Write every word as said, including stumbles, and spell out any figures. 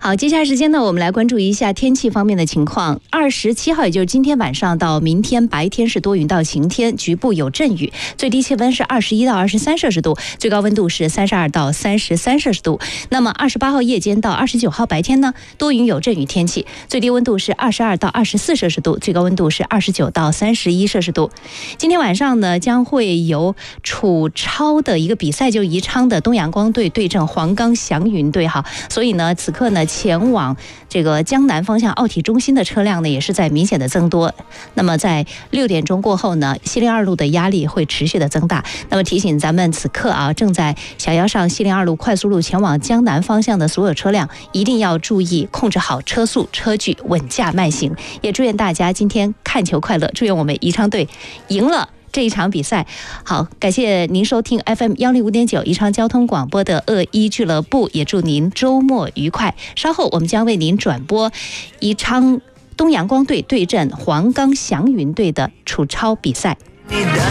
好，接下来时间呢，我们来关注一下天气方面的情况。二十七号，也就是今天晚上到明天白天是多云到晴天，局部有阵雨，最低气温是二十一到二十三摄氏度，最高温度是三十二到三十三摄氏度。那么二十八号夜间到二十九号白天呢，多云有阵雨天气，最低温度是二十二到二十四摄氏度，最高温度是二十九到三十一摄氏度。今天晚上呢，将会由楚超的一个比赛，就宜昌的东阳光队对阵黄冈祥云队哈，所以呢，此刻呢前往这个江南方向奥体中心的车辆呢，也是在明显的增多。那么在六点钟过后呢，西陵二路的压力会持续的增大。那么提醒咱们此刻啊，正在小腰上西陵二路快速路前往江南方向的所有车辆，一定要注意控制好车速、车距，稳驾慢行。也祝愿大家今天看球快乐，祝愿我们宜昌队赢了这一场比赛。好，感谢您收听 F M 幺零五点九宜昌交通广播的恶一俱乐部，也祝您周末愉快。稍后我们将为您转播宜昌东阳光队对阵黄冈祥云队的楚超比赛。